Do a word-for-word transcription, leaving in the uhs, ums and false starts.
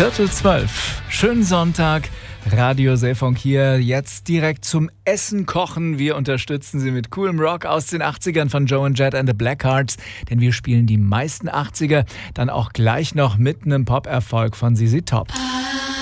Viertel zwölf. Schönen Sonntag. Radio Seefunk hier. Jetzt direkt zum Essen kochen. Wir unterstützen Sie mit coolem Rock aus den achtzigern von Joe and Jett and the Blackhearts. Denn wir spielen die meisten achtziger. Dann auch gleich noch mit einem Pop-Erfolg von Z Z Top.